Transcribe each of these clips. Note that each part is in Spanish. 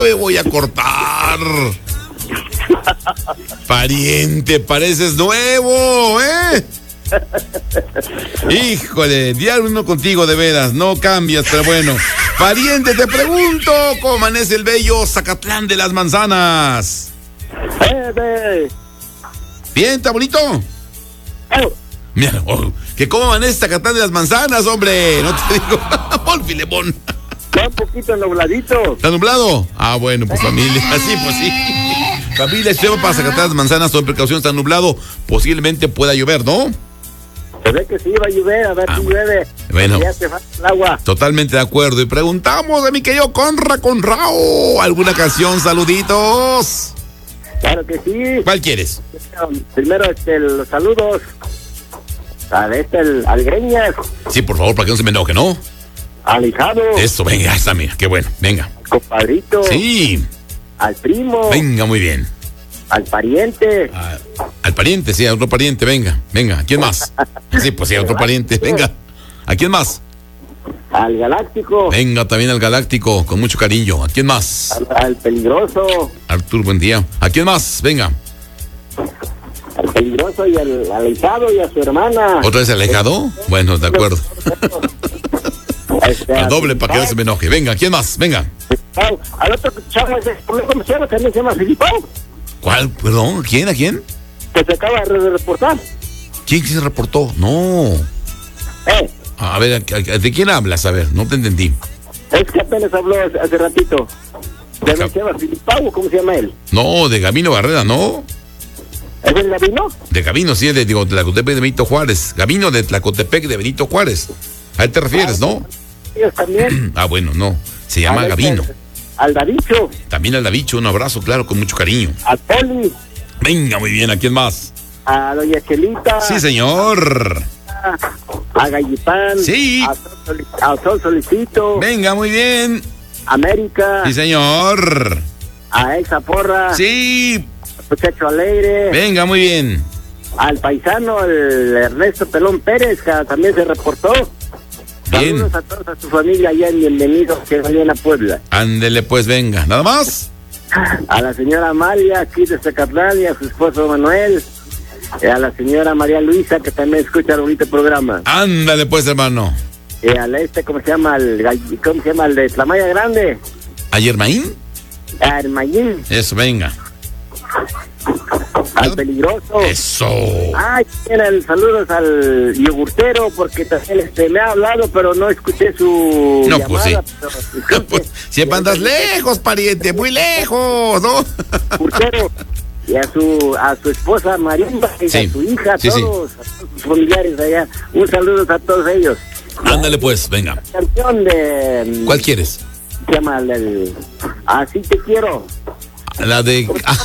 me voy a cortar. Pariente, pareces nuevo, ¿eh? Híjole, diario uno contigo, de veras, no cambias, pero bueno. Pariente, te pregunto, ¿cómo amanece el bello Zacatlán de las Manzanas? Bien, ¿está bonito? Mira, que cómo amanece Zacatlán de las Manzanas, hombre. No te digo, Paul Filemón. Está un poquito nubladito. ¿Está nublado? Ah, bueno, pues familia, así pues sí. Familia, si para Zacatlán de las Manzanas, con precaución, está nublado, posiblemente pueda llover, ¿no? Se ve que sí va a llover, a ver si llueve. Bueno, ya te falta el agua. Totalmente de acuerdo. Y preguntamos de mi querido Conrao, ¿alguna canción? Saluditos. Claro que sí. ¿Cuál quieres? Primero, los saludos al Greñas. Sí, por favor, para que no se me enoje, ¿no? Al hijado. Eso, venga, está, mira, qué bueno, venga. Al compadrito. Sí. Al primo. Venga, muy bien. Al pariente. Al pariente, sí, a otro pariente, venga. ¿A quién más? Sí, pues sí, a otro pariente, venga. ¿A quién más? Al Galáctico. Venga, también al Galáctico, con mucho cariño. ¿A quién más? Al Peligroso. Artur, buen día. ¿A quién más? Venga. Al Peligroso y al Alejado y a su hermana. ¿Otra vez Alejado? Bueno, de acuerdo. Al doble para que no se me enoje. Venga, ¿quién más? Venga. Al otro chavo, ¿cómo se llama? También se llama Filipao. ¿Cuál? Perdón, ¿quién? ¿A quién? Que se acaba de reportar. ¿Quién se reportó? No. A ver, ¿de quién hablas? A ver, no te entendí. Es que apenas habló hace ratito. ¿Se llama Filipao? ¿Cómo se llama él? No, de Gabino Barrera, ¿no? ¿Es el Gabino? De Gabino, sí, de Tlacotepec de Benito Juárez. Gabino de Tlacotepec de Benito Juárez. A él te refieres, ¿no? Ellos también. Ah, bueno, no. Se llama Gabino. Al Davicho. También al Davicho, un abrazo, claro, con mucho cariño. Al Poli. Venga, muy bien, ¿a quién más? A Doña Chelita. Sí, señor. A Gallipán. Sí. A Sol Solicito. Venga, muy bien. América. Sí, señor. A Elsa Porra. Sí. Muchacho Alegre. Venga, muy bien. Al paisano, el Ernesto Pelón Pérez, que también se reportó. Bien. Saludos a todos, a su familia allá en Bienvenidos, que vayan a Puebla. Ándele pues, venga. ¿Nada más? A la señora Amalia, aquí de Zacatlán, y a su esposo Manuel. A la señora María Luisa, que también escucha el bonito programa. Ándale pues, hermano. Al ¿cómo se llama? ¿Cómo se llama? El de Tlamaya Grande. ¿A Yermaín? Al Mayín. Eso, venga. Al Peligroso. Eso. Ay, saludos al yogurtero, porque también me ha hablado, pero no escuché su no, llamada. Pues sí. Pues, siempre andas lejos, pariente, muy lejos, ¿no? Yogurtero. Y a su esposa Marimba, y sí. A su hija, sí, todos, a todos sus familiares allá. Un saludo a todos ellos. Ándale pues, venga. La canción de... ¿Cuál quieres? Se llama Así te quiero. La de...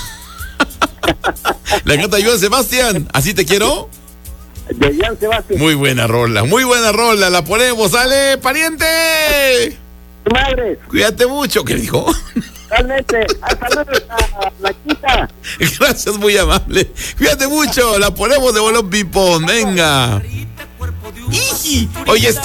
La canta Joan Sebastián. ¿Así te quiero? De Joan Sebastián. Muy buena rola, la ponemos. ¡Sale, pariente! Madre. Cuídate mucho, ¿qué dijo? Realmente, saludos a la chica. Gracias, muy amable. Cuídate mucho, la ponemos de bolón pipón, venga. Oye,